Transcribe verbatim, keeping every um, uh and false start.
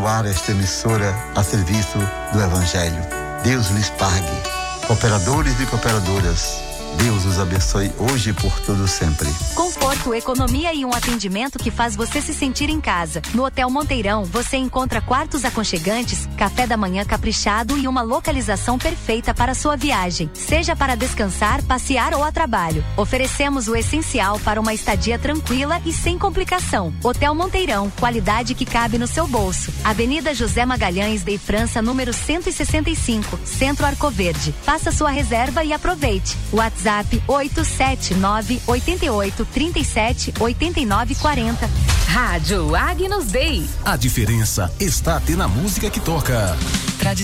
Ar esta emissora a serviço do Evangelho. Deus lhes pague. Cooperadores e cooperadoras, Deus os abençoe hoje e por todo sempre. Conforto, economia e um atendimento que faz você se sentir em casa. No Hotel Monteirão, você encontra quartos aconchegantes, café da manhã caprichado e uma localização perfeita para sua viagem, seja para descansar, passear ou a trabalho. Oferecemos o essencial para uma estadia tranquila e sem complicação. Hotel Monteirão, qualidade que cabe no seu bolso. Avenida José Magalhães de França, número cento e sessenta e cinco, Centro Arcoverde. Faça sua reserva e aproveite. WhatsApp oito sete nove oito oito três sete oito nove quatro zero. Rádio Agnus Dei. A diferença está até na música que toca.